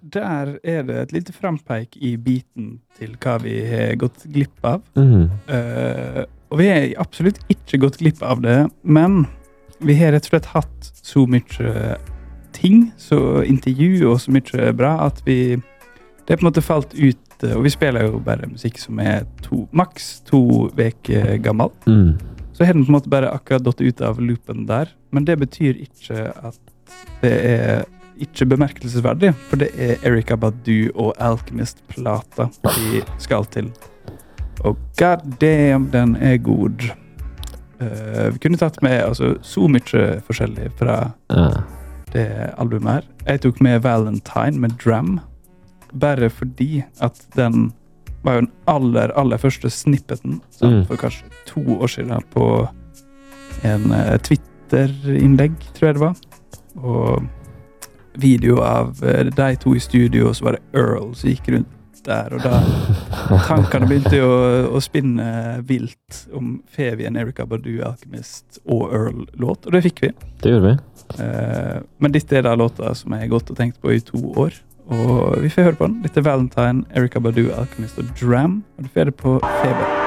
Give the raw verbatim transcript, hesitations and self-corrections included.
der er det et lite frampeik i biten til hva vi har gått glipp av. Mm. Uh, og vi har absolutt ikke gått glipp av det, men vi har rett og slett hatt så mye ting, så intervju og så mye bra, at vi det er på en måte falt ut, og vi spiller jo bare musikk som er to, maks to veker gammel. Mm. Så har den på en måte bare akkurat dott ut av loopen der, men det betyr ikke at det er ikke bemerkelsesverdig, for det er Erykah Badu og Alchemist-plata vi skal til. Og god damn, den er god. Uh, vi kunne tatt med altså, så mye forskjellig fra Ja. det albumet her. Jeg tok med Valentine med Dram, bare fordi at den var jo den aller, aller første snippeten, sånn, Mm. for kanskje to år siden på en uh, Twitter-innlegg, tror jeg det var. Og video av uh, de to i studio, og så var det Earl som gikk rundt der, og da tankene begynte å, å spinne vilt om Fevi, en Erykah Badu, Alchemist og Earl-låt, og det fikk vi. Det gjorde vi. Uh, men dette er da låta som jeg har gått og tenkt på i to år, og vi får høre på den. Dette er Valentine, Erykah Badu, Alchemist og Dram, og du får det på Feber.